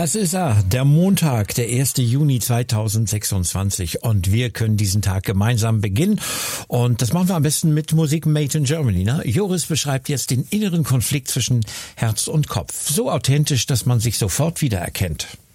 Das ist er, der Montag, der 1. Juni 2026 und wir können diesen Tag gemeinsam beginnen und das machen wir am besten mit Musik Made in Germany. Ne? Joris beschreibt jetzt den inneren Konflikt zwischen Herz und Kopf, so authentisch, dass man sich sofort wiedererkennt.